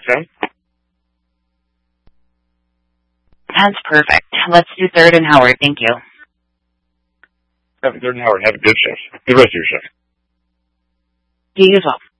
Okay? That's perfect. Let's do 3rd and Howard. Thank you. Have a 3rd and Howard. Have a good shift. Good rest of your shift. You as well.